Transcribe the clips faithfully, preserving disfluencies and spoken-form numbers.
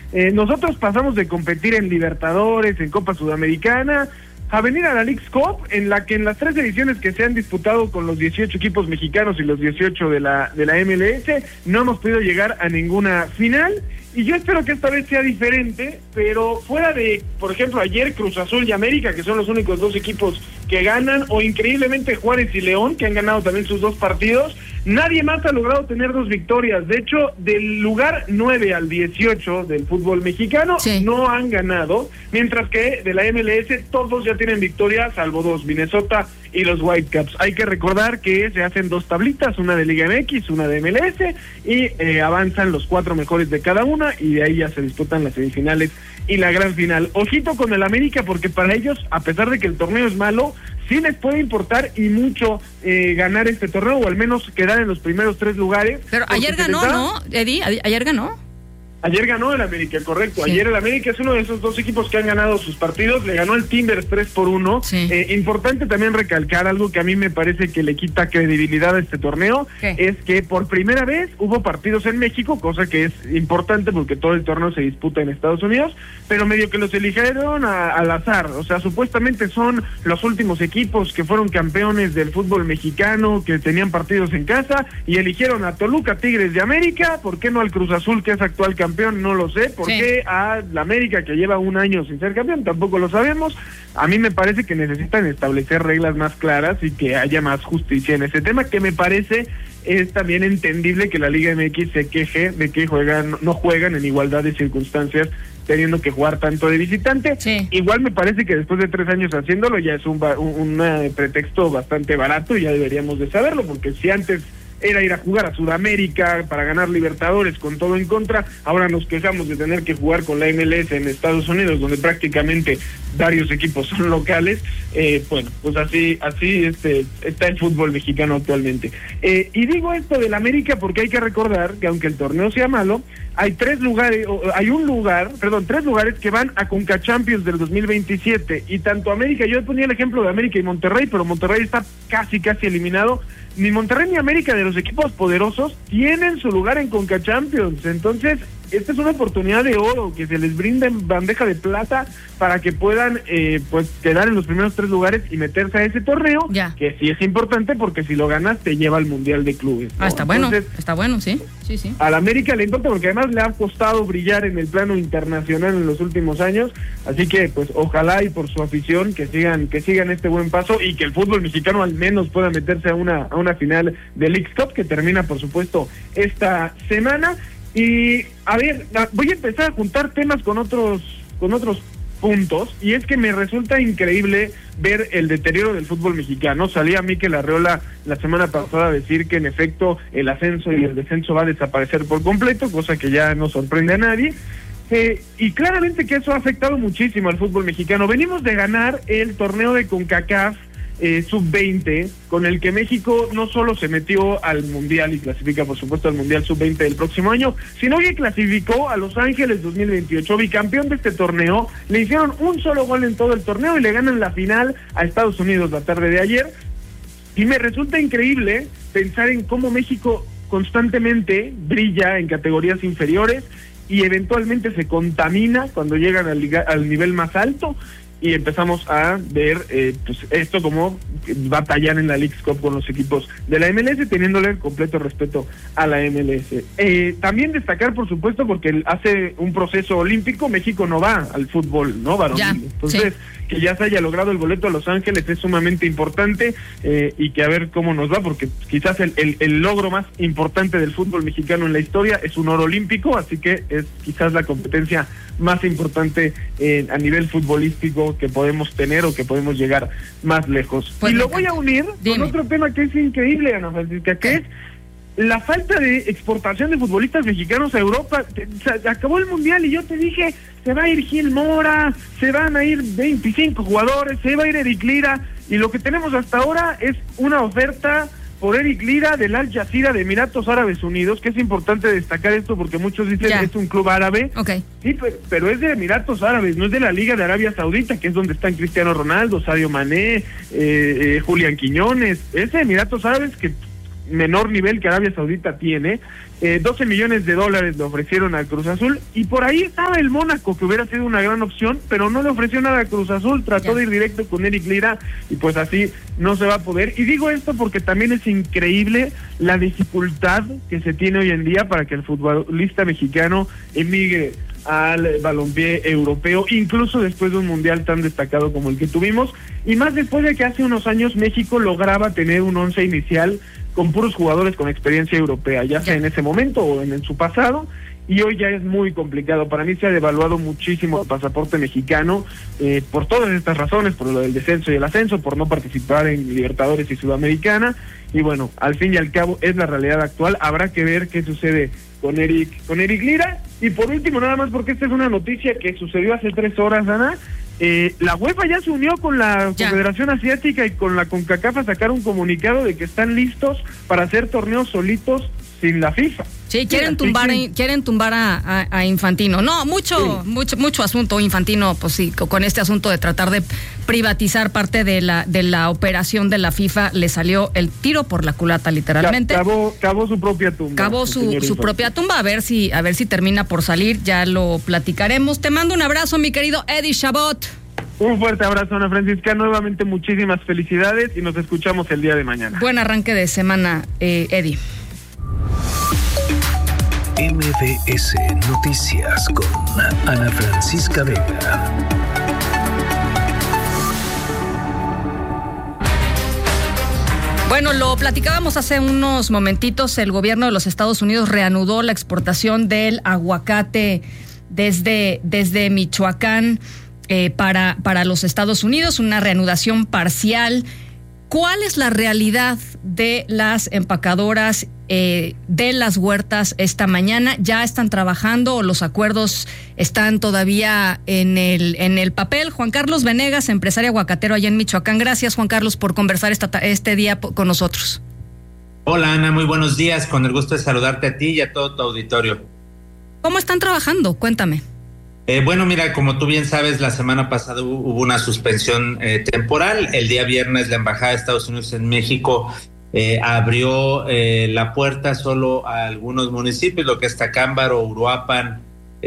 Eh, nosotros pasamos de competir en Libertadores, en Copa Sudamericana, a venir a la Leagues Cup, en la que en las tres ediciones que se han disputado con los dieciocho equipos mexicanos y los dieciocho de la de la M L S, no hemos podido llegar a ninguna final, y yo espero que esta vez sea diferente, pero fuera de, por ejemplo, ayer Cruz Azul y América, que son los únicos dos equipos que ganan, o increíblemente Juárez y León, que han ganado también sus dos partidos, nadie más ha logrado tener dos victorias. De hecho, del lugar nueve al dieciocho del fútbol mexicano, sí, no han ganado, mientras que de la M L S todos ya tienen victorias, salvo dos, Minnesota y los Whitecaps. Hay que recordar que se hacen dos tablitas, una de Liga M X, una de M L S, y eh, avanzan los cuatro mejores de cada una, y de ahí ya se disputan las semifinales y la gran final. Ojito con el América, porque para ellos, a pesar de que el torneo es malo, sí les puede importar y mucho eh, ganar este torneo, o al menos quedar en los primeros tres lugares. Pero ayer ganó, está... ¿no, Eddie? Ayer ganó. Ayer ganó el América, correcto. Sí. Ayer el América es uno de esos dos equipos que han ganado sus partidos. Le ganó el Timbers tres por uno. Sí. Eh, importante también recalcar algo que a mí me parece que le quita credibilidad a este torneo. ¿Qué? Es que por primera vez hubo partidos en México, cosa que es importante porque todo el torneo se disputa en Estados Unidos, pero medio que los eligieron a, al azar. O sea, supuestamente son los últimos equipos que fueron campeones del fútbol mexicano, que tenían partidos en casa, y eligieron a Toluca, Tigres de América. ¿Por qué no al Cruz Azul, que es actual campeón? Campeón, no lo sé. ¿Por sí. qué a la América, que lleva un año sin ser campeón? Tampoco lo sabemos. A mí me parece que necesitan establecer reglas más claras y que haya más justicia en ese tema, que me parece es también entendible que la Liga M X se queje de que juegan, no juegan en igualdad de circunstancias, teniendo que jugar tanto de visitante. Sí. Igual me parece que después de tres años haciéndolo ya es un, un, un pretexto bastante barato, y ya deberíamos de saberlo, porque si antes era ir a jugar a Sudamérica para ganar Libertadores con todo en contra, ahora nos quejamos de tener que jugar con la M L S en Estados Unidos, donde prácticamente varios equipos son locales. Eh, bueno, pues así así este está el fútbol mexicano actualmente. Eh, y digo esto del América porque hay que recordar que aunque el torneo sea malo, hay tres lugares, hay un lugar, perdón, tres lugares que van a Conca Champions del dos mil veintisiete, y tanto América, yo ponía el ejemplo de América y Monterrey, pero Monterrey está casi casi eliminado. Ni Monterrey ni América, de los equipos poderosos, tienen su lugar en Conca Champions. Entonces, esta es una oportunidad de oro que se les brinda en bandeja de plata para que puedan eh, pues quedar en los primeros tres lugares y meterse a ese torneo, ya. que sí es importante, porque si lo ganas te lleva al Mundial de Clubes, ¿no? Ah, está bueno, Entonces, está bueno, sí, sí, sí. A la América le importa porque además le ha costado brillar en el plano internacional en los últimos años, así que pues ojalá, y por su afición, que sigan que sigan este buen paso, y que el fútbol mexicano al menos pueda meterse a una a una final de Leagues Cup, que termina por supuesto esta semana. Y a ver, voy a empezar a juntar temas con otros con otros puntos, y es que me resulta increíble ver el deterioro del fútbol mexicano. Salía Mikel Arreola la semana pasada a decir que en efecto el ascenso y el descenso va a desaparecer por completo, cosa que ya no sorprende a nadie. Eh, y claramente que eso ha afectado muchísimo al fútbol mexicano. Venimos de ganar el torneo de CONCACAF Eh, sub veinte, con el que México no solo se metió al Mundial y clasifica por supuesto al Mundial sub veinte del próximo año, sino que clasificó a Los Ángeles dos mil veintiocho, bicampeón de este torneo. Le hicieron un solo gol en todo el torneo y le ganan la final a Estados Unidos la tarde de ayer. Y me resulta increíble pensar en cómo México constantemente brilla en categorías inferiores y eventualmente se contamina cuando llegan al, al nivel más alto, y empezamos a ver eh, pues esto como batallar en la Leagues Cup con los equipos de la M L S, teniéndole completo respeto a la M L S. Eh, también destacar, por supuesto, porque hace un proceso olímpico, México no va al fútbol, ¿no, varonil? Ya, Entonces, sí. que ya se haya logrado el boleto a Los Ángeles es sumamente importante, eh, y que a ver cómo nos va, porque quizás el, el, el logro más importante del fútbol mexicano en la historia es un oro olímpico, así que es quizás la competencia más importante eh, a nivel futbolístico que podemos tener, o que podemos llegar más lejos. Pues y lo voy a unir Dime. con otro tema que es increíble, Ana Francisca, que es la falta de exportación de futbolistas mexicanos a Europa. Se acabó el Mundial y yo te dije, se va a ir Gil Mora, se van a ir veinticinco jugadores, se va a ir Eric Lira, y lo que tenemos hasta ahora es una oferta por Eric Lira del Al Jazeera de Emiratos Árabes Unidos, que es importante destacar esto porque muchos dicen ya. que es un club árabe. Okay. Sí, pero, pero es de Emiratos Árabes, no es de la Liga de Arabia Saudita, que es donde están Cristiano Ronaldo, Sadio Mané, eh, eh, Julián Quiñones. Es de Emiratos Árabes, que menor nivel que Arabia Saudita tiene. Eh, doce millones de dólares le ofrecieron al Cruz Azul, y por ahí estaba el Mónaco, que hubiera sido una gran opción, pero no le ofreció nada al Cruz Azul, trató de ir directo con Eric Lira, y pues así no se va a poder. Y digo esto porque también es increíble la dificultad que se tiene hoy en día para que el futbolista mexicano emigre al balompié europeo, incluso después de un mundial tan destacado como el que tuvimos, y más después de que hace unos años México lograba tener un once inicial con puros jugadores con experiencia europea, ya sea en ese momento o en, en su pasado, y hoy ya es muy complicado. Para mí se ha devaluado muchísimo el pasaporte mexicano, eh, por todas estas razones, por lo del descenso y el ascenso, por no participar en Libertadores y Sudamericana, y bueno, al fin y al cabo es la realidad actual. Habrá que ver qué sucede con Eric, con Eric Lira. Y por último, nada más, porque esta es una noticia que sucedió hace tres horas, Ana, eh, la UEFA ya se unió con la ya. Confederación Asiática y con la CONCACAF a sacar un comunicado de que están listos para hacer torneos solitos sin la FIFA. Sí, quieren sí, tumbar, sí. quieren tumbar a, a, a Infantino. No, mucho, sí. mucho, mucho asunto Infantino, pues sí, con este asunto de tratar de privatizar parte de la de la operación de la FIFA, le salió el tiro por la culata, literalmente. Cavó, cavó su propia tumba. Cavó su, su propia tumba, a ver si, a ver si termina por salir, ya lo platicaremos. Te mando un abrazo, mi querido Eddie Chabot. Un fuerte abrazo, Ana Francisca. Nuevamente muchísimas felicidades y nos escuchamos el día de mañana. Buen arranque de semana, eh, Eddie. M B S Noticias con Ana Francisca Vega. Bueno, lo platicábamos hace unos momentitos. El gobierno de los Estados Unidos reanudó la exportación del aguacate desde, desde Michoacán eh, para, para los Estados Unidos, una reanudación parcial. ¿Cuál es la realidad de las empacadoras eh, de las huertas esta mañana? ¿Ya están trabajando o los acuerdos están todavía en el en el papel? Juan Carlos Venegas, empresario aguacatero allá en Michoacán. Gracias, Juan Carlos, por conversar esta, este día con nosotros. Hola, Ana, muy buenos días. Con el gusto de saludarte a ti y a todo tu auditorio. ¿Cómo están trabajando? Cuéntame. Eh, bueno, mira, como tú bien sabes, la semana pasada hubo una suspensión eh, temporal. El día viernes la Embajada de Estados Unidos en México eh, abrió eh, la puerta solo a algunos municipios, lo que es Tacámbaro, Uruapan,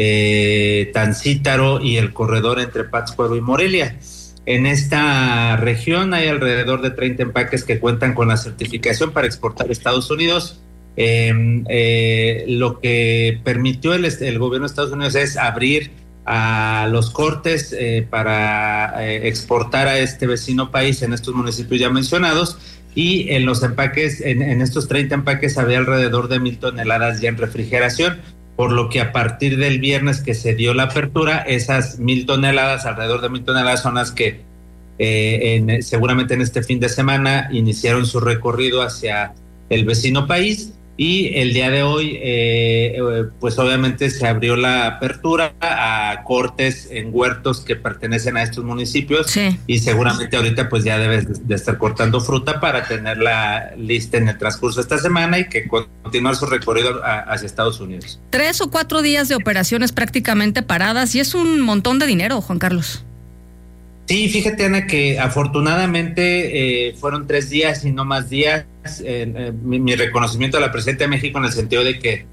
eh, Tancítaro y el corredor entre Pátzcuaro y Morelia. En esta región hay alrededor de treinta empaques que cuentan con la certificación para exportar a Estados Unidos. Eh, eh, lo que permitió el, el gobierno de Estados Unidos es abrir a los cortes eh, para eh, exportar a este vecino país en estos municipios ya mencionados, y en los empaques, en, en estos treinta empaques había alrededor de mil toneladas ya en refrigeración, por lo que a partir del viernes que se dio la apertura, esas mil toneladas, alrededor de mil toneladas son las que eh, en, seguramente en este fin de semana iniciaron su recorrido hacia el vecino país. Y el día de hoy, eh, pues obviamente se abrió la apertura a cortes en huertos que pertenecen a estos municipios. Sí. Y seguramente ahorita pues ya debes de estar cortando fruta para tenerla lista en el transcurso de esta semana y que continuar su recorrido a, hacia Estados Unidos. Tres o cuatro días de operaciones prácticamente paradas, y es un montón de dinero, Juan Carlos. Sí, fíjate, Ana, que afortunadamente eh, fueron tres días y no más días. Eh, eh, mi, mi reconocimiento a la presidenta de México en el sentido de que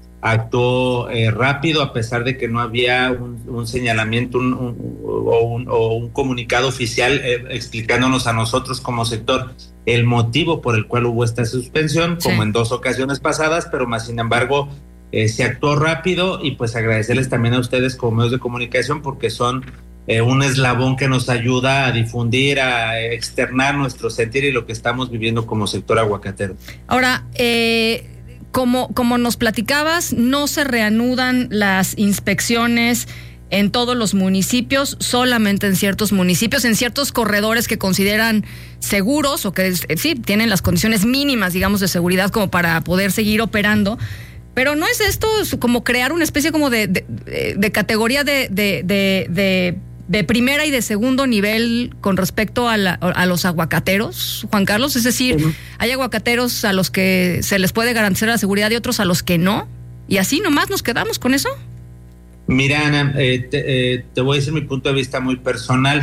actuó eh, rápido, a pesar de que no había un, un señalamiento un, un, o, un, o un comunicado oficial eh, explicándonos a nosotros como sector el motivo por el cual hubo esta suspensión, sí, como en dos ocasiones pasadas, pero más sin embargo eh, se actuó rápido. Y pues agradecerles también a ustedes como medios de comunicación, porque son Eh, un eslabón que nos ayuda a difundir, a externar nuestro sentir y lo que estamos viviendo como sector aguacatero. Ahora, eh, como, como nos platicabas, no se reanudan las inspecciones en todos los municipios, solamente en ciertos municipios, en ciertos corredores que consideran seguros o que eh, sí tienen las condiciones mínimas, digamos, de seguridad como para poder seguir operando. Pero no es esto como crear una especie como de, de, de categoría de, de, de, de de primera y de segundo nivel con respecto a, la, a los aguacateros, Juan Carlos? Es decir, uh-huh. hay aguacateros a los que se les puede garantizar la seguridad y otros a los que no, y así nomás nos quedamos con eso. Mira, Ana, eh, te, eh, te voy a decir mi punto de vista muy personal.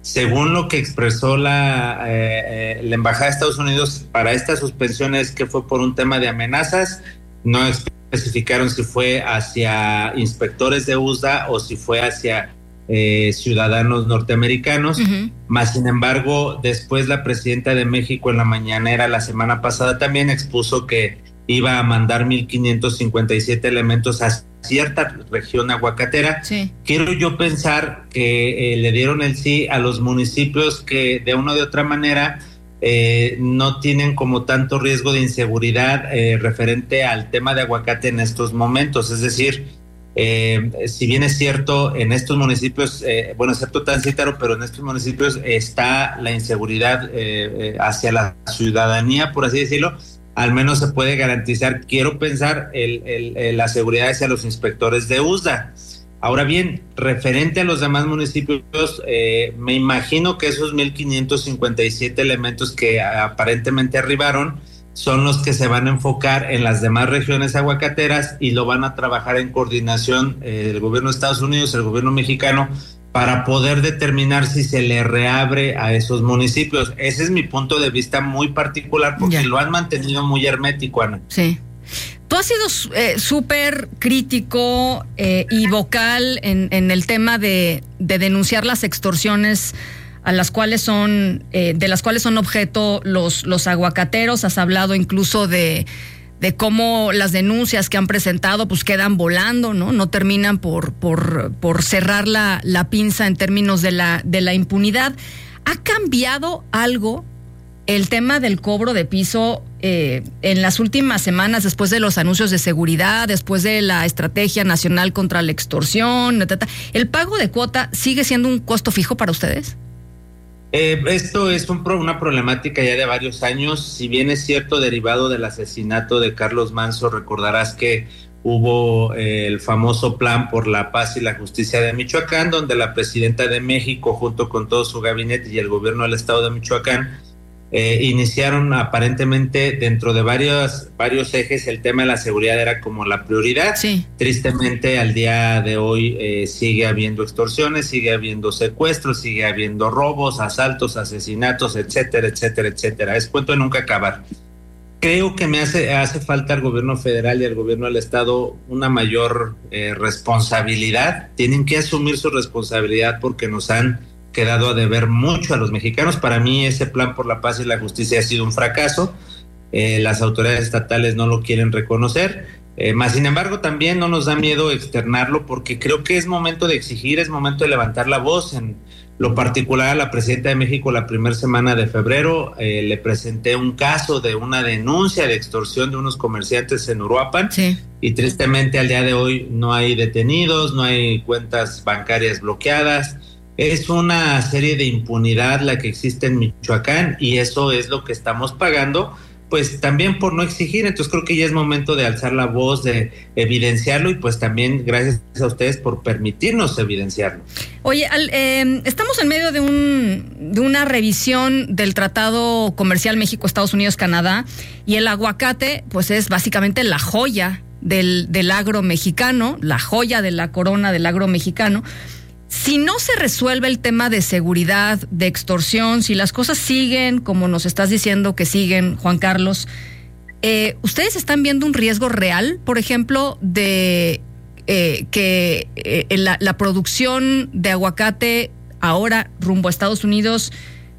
Según lo que expresó la, eh, eh, la Embajada de Estados Unidos para esta suspensión es que fue por un tema de amenazas. No especificaron si fue hacia inspectores de U S D A o si fue hacia eh, ciudadanos norteamericanos. Uh-huh. Más sin embargo, después la presidenta de México en la mañanera la semana pasada también expuso que iba a mandar mil quinientos cincuenta y siete elementos a cierta región aguacatera. Sí. Quiero yo pensar que eh, le dieron el sí a los municipios que de una u otra manera eh, no tienen como tanto riesgo de inseguridad eh, referente al tema de aguacate en estos momentos. Es decir, eh, si bien es cierto, en estos municipios, eh, bueno, excepto Táncítaro, pero en estos municipios está la inseguridad eh, eh, hacia la ciudadanía, por así decirlo, al menos se puede garantizar, quiero pensar, el, el, el, la seguridad hacia los inspectores de U S D A. Ahora bien, referente a los demás municipios, eh, me imagino que esos mil quinientos cincuenta y siete elementos que aparentemente arribaron son los que se van a enfocar en las demás regiones aguacateras y lo van a trabajar en coordinación eh, el gobierno de Estados Unidos, el gobierno mexicano, para poder determinar si se le reabre a esos municipios. Ese es mi punto de vista muy particular, porque ya lo han mantenido muy hermético, Ana. Sí. Tú has sido eh, súper crítico eh, y vocal en, en el tema de, de denunciar las extorsiones a las cuales son, eh, de las cuales son objeto los, los aguacateros. Has hablado incluso de de cómo las denuncias que han presentado pues quedan volando, ¿no? No terminan por, por, por cerrar la, la pinza en términos de la, de la impunidad. ¿Ha cambiado algo el tema del cobro de piso eh, en las últimas semanas, después de los anuncios de seguridad, después de la Estrategia Nacional contra la Extorsión? ¿El pago de cuota sigue siendo un costo fijo para ustedes? Eh, esto es un pro, una problemática ya de varios años. Si bien es cierto, derivado del asesinato de Carlos Manzo, recordarás que hubo eh, el famoso Plan por la Paz y la Justicia de Michoacán, donde la presidenta de México, junto con todo su gabinete y el gobierno del estado de Michoacán, eh, iniciaron aparentemente dentro de varios, varios ejes. El tema de la seguridad era como la prioridad. Sí. Tristemente, al día de hoy eh, sigue habiendo extorsiones, sigue habiendo secuestros, sigue habiendo robos, asaltos, asesinatos, etcétera, etcétera, etcétera. Es cuento de nunca acabar. Creo que me hace, hace falta al gobierno federal y al gobierno del estado una mayor eh, responsabilidad. Tienen que asumir su responsabilidad porque nos han quedado a deber mucho a los mexicanos. Para mí ese Plan por la Paz y la Justicia ha sido un fracaso. Eh, las autoridades estatales no lo quieren reconocer. Eh, más sin embargo, también no nos da miedo externarlo, porque creo que es momento de exigir, es momento de levantar la voz. En lo particular, a la presidenta de México, la primera semana de febrero, eh, le presenté un caso de una denuncia de extorsión de unos comerciantes en Uruapan. Sí. Y tristemente al día de hoy no hay detenidos, no hay cuentas bancarias bloqueadas. Es una serie de impunidad la que existe en Michoacán, y eso es lo que estamos pagando, pues también por no exigir. Entonces creo que ya es momento de alzar la voz, de evidenciarlo, y pues también gracias a ustedes por permitirnos evidenciarlo. Oye, al, eh, estamos en medio de un de una revisión del Tratado Comercial México-Estados Unidos-Canadá, y el aguacate pues es básicamente la joya del, del agro mexicano, la joya de la corona del agro mexicano. Si no se resuelve el tema de seguridad, de extorsión, si las cosas siguen como nos estás diciendo que siguen, Juan Carlos, eh, ¿ustedes están viendo un riesgo real, por ejemplo, de eh, que eh, la, la producción de aguacate ahora rumbo a Estados Unidos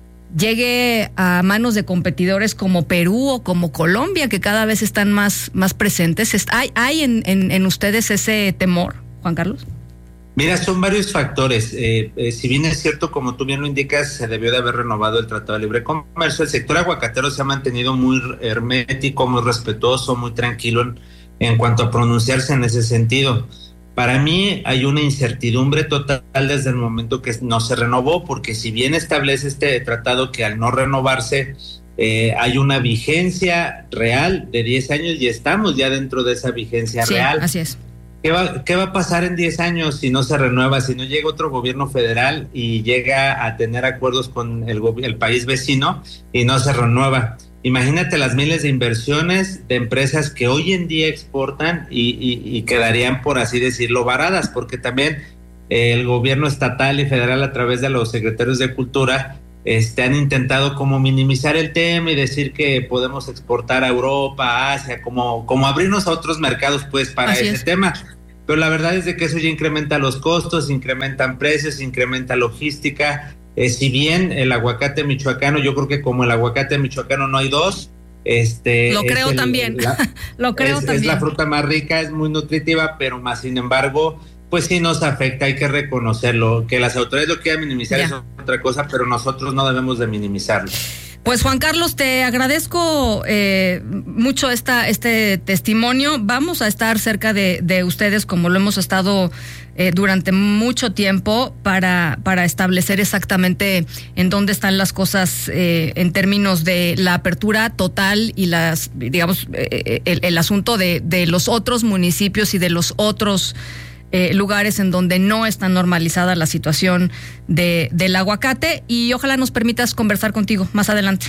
llegue a manos de competidores como Perú o como Colombia, que cada vez están más, más presentes? ¿Hay, hay en, en, en ustedes ese temor, Juan Carlos? Mira, son varios factores. Eh, eh, si bien es cierto, como tú bien lo indicas, se debió de haber renovado el Tratado de Libre Comercio. El sector aguacatero se ha mantenido muy hermético, muy respetuoso, muy tranquilo en, en cuanto a pronunciarse en ese sentido. Para mí hay una incertidumbre total desde el momento que no se renovó, porque si bien establece este tratado que al no renovarse eh, hay una vigencia real de diez años y estamos ya dentro de esa vigencia sí, real. Así es. ¿Qué va, ¿Qué va a pasar en diez años si no se renueva, si no llega otro gobierno federal y llega a tener acuerdos con el, el país vecino y no se renueva? Imagínate las miles de inversiones de empresas que hoy en día exportan y, y, y quedarían, por así decirlo, varadas, porque también el gobierno estatal y federal a través de los secretarios de Cultura este, han intentado como minimizar el tema y decir que podemos exportar a Europa, a Asia, como, como abrirnos a otros mercados pues para Así ese es. tema. Pero la verdad es de que eso ya incrementa los costos, incrementan precios, incrementa logística. Eh, si bien el aguacate michoacano, yo creo que como el aguacate michoacano no hay dos, este Lo creo el, también, la, lo creo es, también. Es la fruta más rica, es muy nutritiva, pero más sin embargo, pues sí nos afecta, hay que reconocerlo. Que las autoridades lo quieran minimizar Ya. es otra cosa, pero nosotros no debemos de minimizarlo. Pues Juan Carlos, te agradezco eh, mucho esta, este testimonio. Vamos a estar cerca de, de ustedes como lo hemos estado eh, durante mucho tiempo para, para establecer exactamente en dónde están las cosas eh, en términos de la apertura total y las, digamos, eh, el, el asunto de, de los otros municipios y de los otros Eh, lugares en donde no está normalizada la situación de, del aguacate, y ojalá nos permitas conversar contigo más adelante.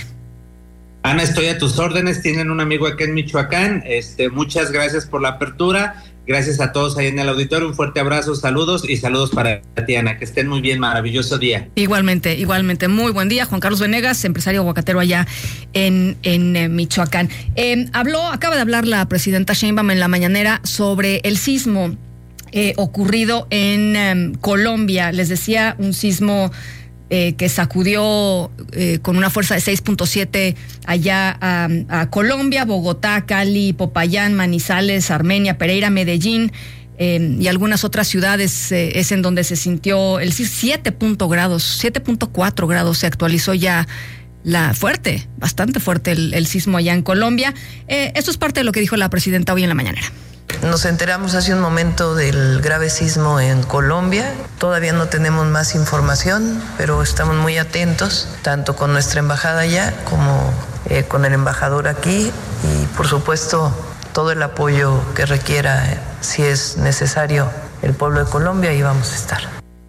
Ana, estoy a tus órdenes, tienen un amigo acá en Michoacán, este, muchas gracias por la apertura, gracias a todos ahí en el auditorio, un fuerte abrazo, saludos y saludos para ti, Ana, que estén muy bien, maravilloso día. Igualmente, igualmente, muy buen día. Juan Carlos Venegas, empresario aguacatero allá en, en eh, Michoacán. Eh, habló, acaba de hablar la presidenta Sheinbaum en la mañanera sobre el sismo Eh, ocurrido en um, Colombia. Les decía, un sismo eh, que sacudió eh, con una fuerza de seis punto siete allá a, a Colombia, Bogotá, Cali, Popayán, Manizales, Armenia, Pereira, Medellín eh, y algunas otras ciudades. Eh, es en donde se sintió el siete grados, siete punto cuatro grados. Se actualizó ya la fuerte, bastante fuerte el, el sismo allá en Colombia. Eh, esto es parte de lo que dijo la presidenta hoy en la mañanera. Nos enteramos hace un momento del grave sismo en Colombia. Todavía no tenemos más información, pero estamos muy atentos, tanto con nuestra embajada allá como eh, con el embajador aquí, y por supuesto todo el apoyo que requiera, eh, si es necesario, el pueblo de Colombia, y vamos a estar.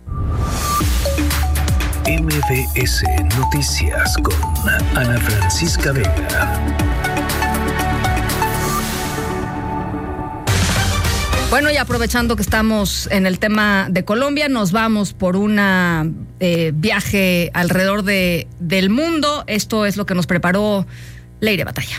M B S Noticias con Ana Francisca Vega. Bueno, y aprovechando que estamos en el tema de Colombia, nos vamos por una eh, viaje alrededor de, del mundo. Esto es lo que nos preparó Leire Batalla.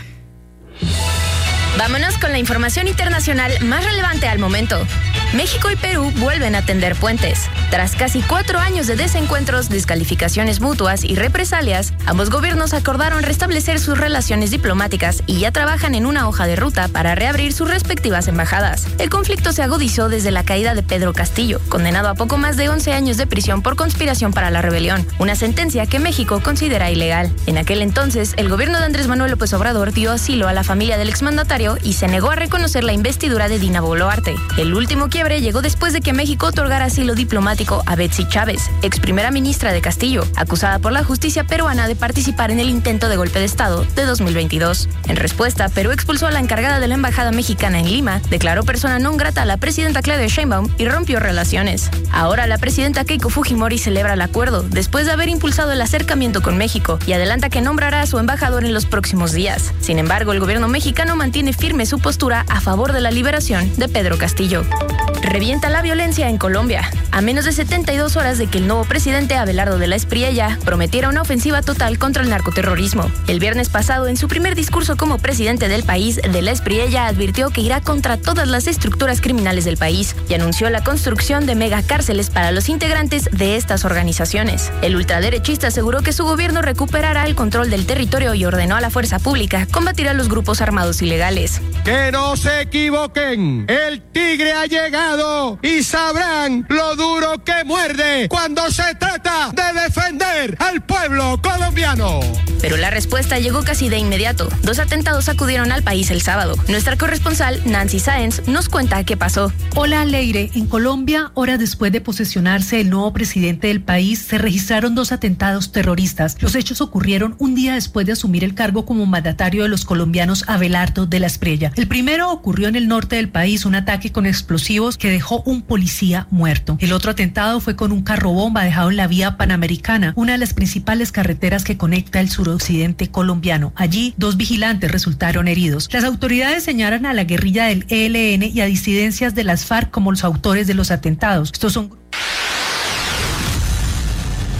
Vámonos con la información internacional más relevante al momento. México y Perú vuelven a tender puentes. Tras casi cuatro años de desencuentros, descalificaciones mutuas y represalias, ambos gobiernos acordaron restablecer sus relaciones diplomáticas y ya trabajan en una hoja de ruta para reabrir sus respectivas embajadas. El conflicto se agudizó desde la caída de Pedro Castillo, condenado a poco más de once años de prisión por conspiración para la rebelión, una sentencia que México considera ilegal. En aquel entonces, el gobierno de Andrés Manuel López Obrador dio asilo a la familia del exmandatario y se negó a reconocer la investidura de Dina Boluarte. El último quiebre llegó después de que México otorgara asilo diplomático a Betsy Chávez, ex primera ministra de Castillo, acusada por la justicia peruana de participar en el intento de golpe de Estado de dos mil veintidós. En respuesta, Perú expulsó a la encargada de la embajada mexicana en Lima, declaró persona non grata a la presidenta Claudia Sheinbaum y rompió relaciones. Ahora la presidenta Keiko Fujimori celebra el acuerdo, después de haber impulsado el acercamiento con México, y adelanta que nombrará a su embajador en los próximos días. Sin embargo, el gobierno mexicano mantiene firme su postura a favor de la liberación de Pedro Castillo. Revienta la violencia en Colombia. A menos de setenta y dos horas de que el nuevo presidente Abelardo de la Espriella prometiera una ofensiva total contra el narcoterrorismo. El viernes pasado, en su primer discurso como presidente del país, de la Espriella advirtió que irá contra todas las estructuras criminales del país y anunció la construcción de megacárceles para los integrantes de estas organizaciones. El ultraderechista aseguró que su gobierno recuperará el control del territorio y ordenó a la fuerza pública combatir a los grupos armados ilegales. Que no se equivoquen, el tigre ha llegado y sabrán lo duro que muerde cuando se trata de defender al pueblo colombiano. Pero la respuesta llegó casi de inmediato. Dos atentados sacudieron al país el sábado. Nuestra corresponsal, Nancy Sáenz, nos cuenta qué pasó. Hola, Leire. En Colombia, horas después de posesionarse el nuevo presidente del país, se registraron dos atentados terroristas. Los hechos ocurrieron un día después de asumir el cargo como mandatario de los colombianos Abelardo de la Espriella. El primero ocurrió en el norte del país, un ataque con explosivos que dejó un policía muerto. El otro atentado fue con un carro bomba dejado en la vía Panamericana, una de las principales carreteras que conecta el suroccidente colombiano. Allí, dos vigilantes resultaron heridos. Las autoridades señalan a la guerrilla del E L N y a disidencias de las FARC como los autores de los atentados. Estos son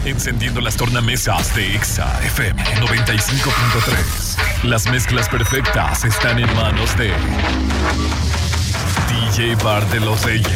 encendiendo las tornamesas de Exa F M noventa y cinco punto tres. Las mezclas perfectas están en manos de D J Bar de los Reyes.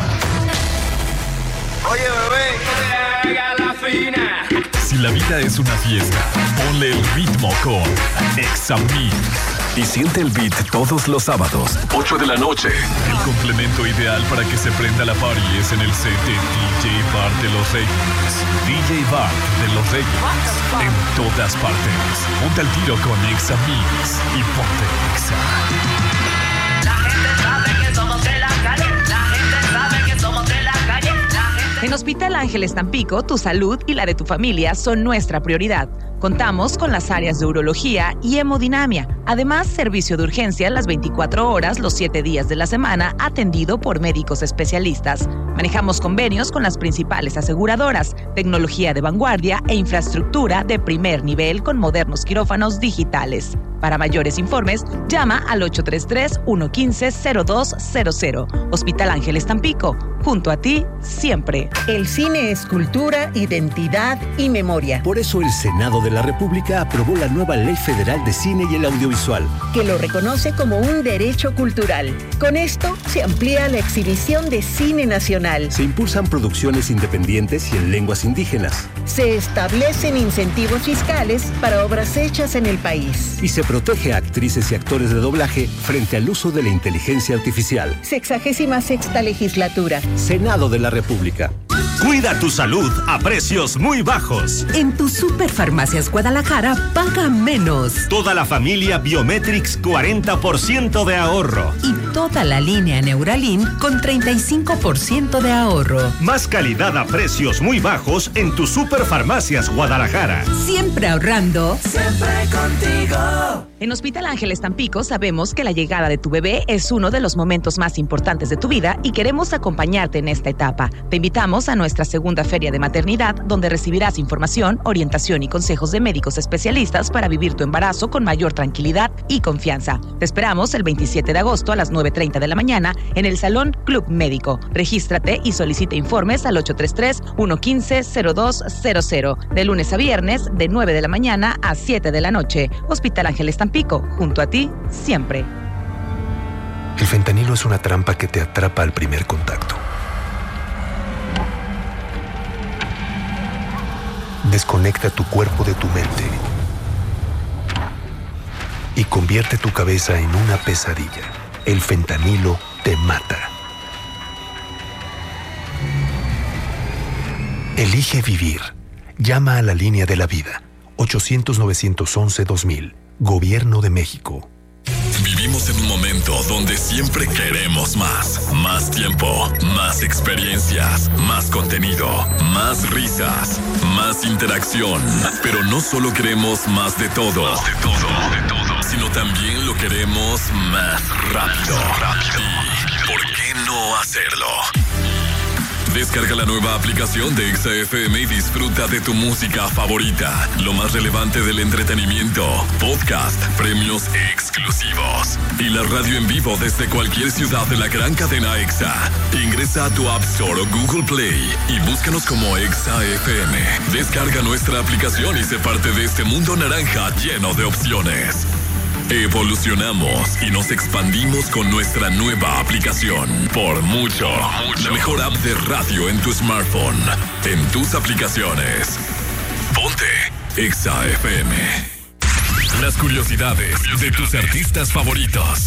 Oye, bebé, que te haga la fina. Si la vida es una fiesta, ponle el ritmo con Exa Mix. Y siente el beat todos los sábados, ocho de la noche. El complemento ideal para que se prenda la party es en el set de D J Bar de los Reyes. D J Bar de los Reyes. En todas partes. Ponte al tiro con Exa Mix y ponte Exa. La gente sabe que somos de la calle. La gente sabe que somos de la calle. En Hospital Ángeles Tampico, tu salud y la de tu familia son nuestra prioridad. Contamos con las áreas de urología y hemodinamia. Además, servicio de urgencia las veinticuatro horas, los siete días de la semana, atendido por médicos especialistas. Manejamos convenios con las principales aseguradoras, tecnología de vanguardia e infraestructura de primer nivel con modernos quirófanos digitales. Para mayores informes, llama al ocho tres tres, uno uno cinco, cero dos cero cero. Hospital Ángeles Tampico, junto a ti siempre. El cine es cultura, identidad y memoria. Por eso el Senado de la República aprobó la nueva Ley Federal de Cine y el Audiovisual, que lo reconoce como un derecho cultural. Con esto se amplía la exhibición de cine nacional. Se impulsan producciones independientes y en lenguas indígenas. Se establecen incentivos fiscales para obras hechas en el país. Y se protege a actrices y actores de doblaje frente al uso de la inteligencia artificial. Sexagésima sexta legislatura. Senado de la República. Cuida tu salud a precios muy bajos. En tu Superfarmacias Guadalajara paga menos. Toda la familia Biometrix cuarenta por ciento de ahorro. Y toda la línea Neuralin con treinta y cinco por ciento de ahorro. Más calidad a precios muy bajos en tu Superfarmacias Guadalajara. Siempre ahorrando. Siempre contigo. En Hospital Ángeles Tampico sabemos que la llegada de tu bebé es uno de los momentos más importantes de tu vida y queremos acompañarte en esta etapa. Te invitamos a nuestra segunda feria de maternidad, donde recibirás información, orientación y consejos de médicos especialistas para vivir tu embarazo con mayor tranquilidad y confianza. Te esperamos el veintisiete de agosto a las nueve treinta de la mañana en el Salón Club Médico. Regístrate y solicita informes al ocho tres tres, uno uno cinco, cero dos cero cero. De lunes a viernes, de nueve de la mañana a siete de la noche. Hospital Ángeles Tampico, junto a ti, siempre. El fentanilo es una trampa que te atrapa al primer contacto. Desconecta tu cuerpo de tu mente y convierte tu cabeza en una pesadilla. El fentanilo te mata. Elige vivir. Llama a la línea de la vida. ochocientos, novecientos once, dos mil. Gobierno de México. Vivimos en un momento donde siempre queremos más. Más tiempo, más experiencias, más contenido, más risas, más interacción. Pero no solo queremos más de todo, más de todo, de todo, sino también lo queremos más rápido. Más rápido. ¿Y por qué no hacerlo? Descarga la nueva aplicación de Exa F M y disfruta de tu música favorita. Lo más relevante del entretenimiento, podcast, premios exclusivos y la radio en vivo desde cualquier ciudad de la gran cadena Exa. Ingresa a tu App Store o Google Play y búscanos como Exa F M. Descarga nuestra aplicación y sé parte de este mundo naranja lleno de opciones. Evolucionamos y nos expandimos con nuestra nueva aplicación. Por mucho, mucho. La mejor app de radio en tu smartphone, en tus aplicaciones. Ponte Exa F M. Las curiosidades de tus artistas favoritos.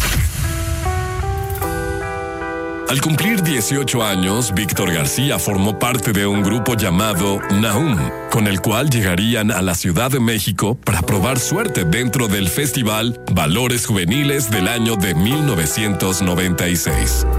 Al cumplir dieciocho años, Víctor García formó parte de un grupo llamado Nahum, con el cual llegarían a la Ciudad de México para probar suerte dentro del festival Valores Juveniles del año de mil novecientos noventa y seis.